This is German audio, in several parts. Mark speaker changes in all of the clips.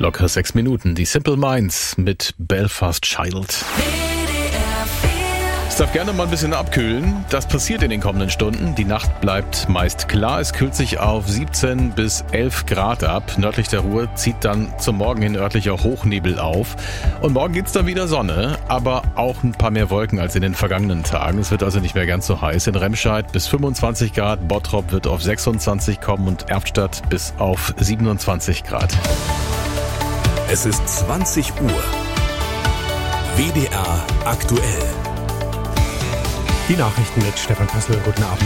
Speaker 1: Locker 6 Minuten. Die Simple Minds mit Belfast Child. Es darf gerne mal ein bisschen abkühlen. Das passiert in den kommenden Stunden. Die Nacht bleibt meist klar. Es kühlt sich auf 17 bis 11 Grad ab. Nördlich der Ruhr zieht dann zum Morgen hin örtlicher Hochnebel auf. Und morgen gibt's dann wieder Sonne, aber auch ein paar mehr Wolken als in den vergangenen Tagen. Es wird also nicht mehr ganz so heiß. In Remscheid bis 25 Grad, Bottrop wird auf 26 kommen und Erftstadt bis auf 27 Grad.
Speaker 2: Es ist 20 Uhr. WDR aktuell.
Speaker 3: Die Nachrichten mit Stefan Pössl. Guten Abend.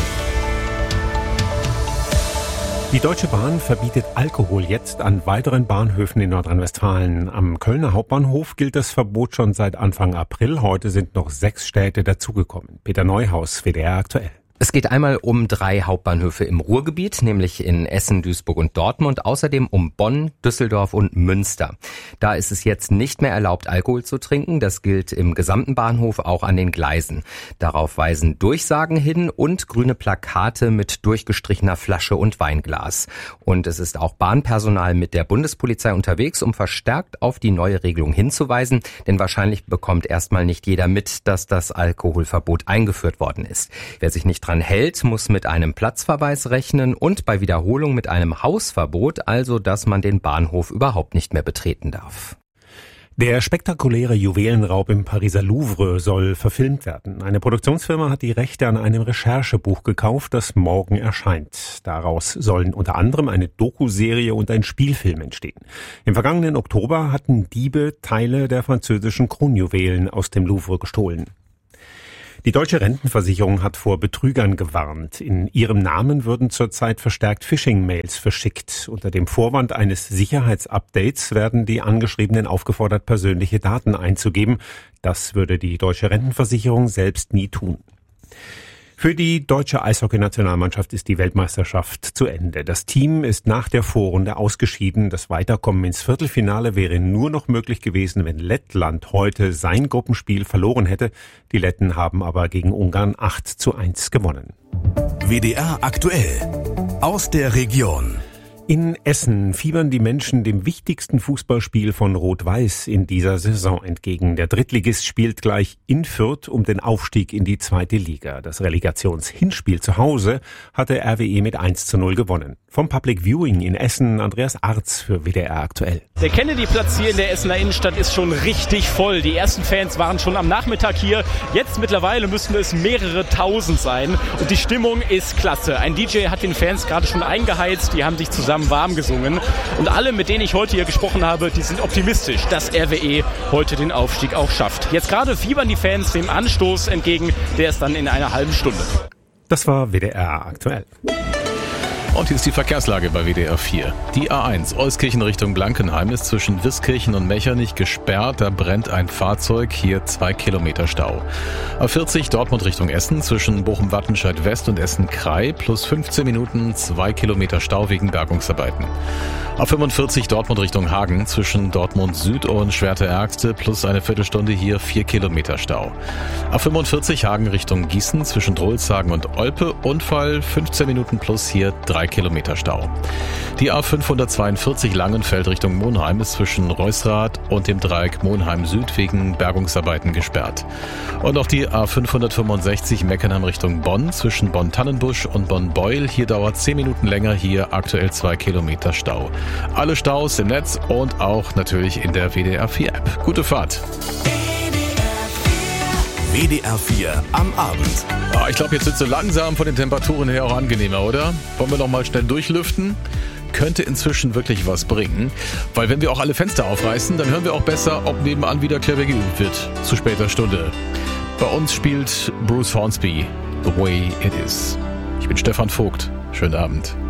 Speaker 3: Die Deutsche Bahn verbietet Alkohol jetzt an weiteren Bahnhöfen in Nordrhein-Westfalen. Am Kölner Hauptbahnhof gilt das Verbot schon seit Anfang April. Heute sind noch 6 Städte dazugekommen. Peter Neuhaus, WDR aktuell.
Speaker 4: Es geht einmal um 3 Hauptbahnhöfe im Ruhrgebiet, nämlich in Essen, Duisburg und Dortmund, außerdem um Bonn, Düsseldorf und Münster. Da ist es jetzt nicht mehr erlaubt, Alkohol zu trinken. Das gilt im gesamten Bahnhof, auch an den Gleisen. Darauf weisen Durchsagen hin und grüne Plakate mit durchgestrichener Flasche und Weinglas. Und es ist auch Bahnpersonal mit der Bundespolizei unterwegs, um verstärkt auf die neue Regelung hinzuweisen. Denn wahrscheinlich bekommt erstmal nicht jeder mit, dass das Alkoholverbot eingeführt worden ist. Wer sich nicht dran hält, muss mit einem Platzverweis rechnen und bei Wiederholung mit einem Hausverbot, also dass man den Bahnhof überhaupt nicht mehr betreten darf.
Speaker 3: Der spektakuläre Juwelenraub im Pariser Louvre soll verfilmt werden. Eine Produktionsfirma hat die Rechte an einem Recherchebuch gekauft, das morgen erscheint. Daraus sollen unter anderem eine Dokuserie und ein Spielfilm entstehen. Im vergangenen Oktober hatten Diebe Teile der französischen Kronjuwelen aus dem Louvre gestohlen. Die Deutsche Rentenversicherung hat vor Betrügern gewarnt. In ihrem Namen würden zurzeit verstärkt Phishing-Mails verschickt. Unter dem Vorwand eines Sicherheitsupdates werden die Angeschriebenen aufgefordert, persönliche Daten einzugeben. Das würde die Deutsche Rentenversicherung selbst nie tun. Für die deutsche Eishockey-Nationalmannschaft ist die Weltmeisterschaft zu Ende. Das Team ist nach der Vorrunde ausgeschieden. Das Weiterkommen ins Viertelfinale wäre nur noch möglich gewesen, wenn Lettland heute sein Gruppenspiel verloren hätte. Die Letten haben aber gegen Ungarn 8:1 gewonnen.
Speaker 2: WDR aktuell. Aus der Region.
Speaker 3: In Essen fiebern die Menschen dem wichtigsten Fußballspiel von Rot-Weiß in dieser Saison entgegen. Der Drittligist spielt gleich in Fürth um den Aufstieg in die 2. Liga. Das Relegationshinspiel zu Hause hatte RWE mit 1:0 gewonnen. Vom Public Viewing in Essen, Andreas Arz für WDR aktuell.
Speaker 5: Der Kennedy-Platz hier in der Essener Innenstadt ist schon richtig voll. Die ersten Fans waren schon am Nachmittag hier. Jetzt mittlerweile müssten es mehrere tausend sein. Und die Stimmung ist klasse. Ein DJ hat den Fans gerade schon eingeheizt. Die haben sich zusammen warm gesungen. Und alle, mit denen ich heute hier gesprochen habe, die sind optimistisch, dass RWE heute den Aufstieg auch schafft. Jetzt gerade fiebern die Fans dem Anstoß entgegen. Der ist dann in einer halben Stunde.
Speaker 3: Das war WDR aktuell.
Speaker 1: Und hier ist die Verkehrslage bei WDR 4. Die A1 Euskirchen Richtung Blankenheim ist zwischen Wiskirchen und Mechernich gesperrt. Da brennt ein Fahrzeug, hier 2 Kilometer Stau. A40 Dortmund Richtung Essen zwischen Bochum-Wattenscheid West und Essen-Kraai plus 15 Minuten 2 Kilometer Stau wegen Bergungsarbeiten. A45 Dortmund Richtung Hagen zwischen Dortmund Süd und Schwerte-Ärgste plus eine Viertelstunde hier 4 Kilometer Stau. A45 Hagen Richtung Gießen zwischen Drolshagen und Olpe Unfall 15 Minuten plus hier 3 Kilometer Stau. Die A542 Langenfeld Richtung Monheim ist zwischen Reusrath und dem Dreieck Monheim Süd wegen Bergungsarbeiten gesperrt. Und auch die A565 Meckenheim Richtung Bonn zwischen Bonn-Tannenbusch und Bonn-Beul. Hier dauert 10 Minuten länger, hier aktuell 2 Kilometer Stau. Alle Staus im Netz und auch natürlich in der WDR 4 App. Gute Fahrt!
Speaker 2: WDR 4 am Abend.
Speaker 1: Ich glaube, jetzt wird so langsam von den Temperaturen her auch angenehmer, oder? Wollen wir noch mal schnell durchlüften? Könnte inzwischen wirklich was bringen. Weil wenn wir auch alle Fenster aufreißen, dann hören wir auch besser, ob nebenan wieder Klavier geübt wird. Zu später Stunde. Bei uns spielt Bruce Hornsby The Way It Is. Ich bin Stefan Vogt. Schönen Abend.